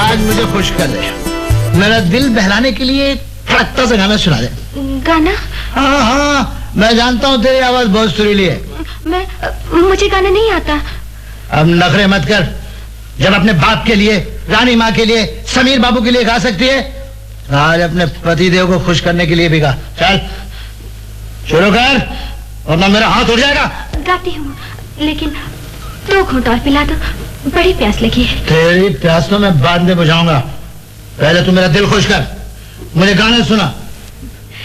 आज मुझे खुश कर दे, मेरा दिल बहलाने के लिए फटकता से गाना सुना दे। गाना? हाँ हाँ, मैं जानता हूँ तेरी आवाज बहुत सुरीली है। मुझे गाना नहीं आता। अब नखरे मत कर, जब अपने बाप के लिए, रानी माँ के लिए, समीर बाबू के लिए गा सकती है, आज अपने पति देव को खुश करने के लिए भी गा। चल शुरू कर, वरना मेरा हाथ उठ जाएगा। गाती हूँ, लेकिन 2 घूंट और पिला दो, बड़ी प्यास लगी है। तेरी प्यास तो मैं बाद में बुझाऊंगा, पहले तू मेरा दिल खुश कर, मुझे गाना सुना।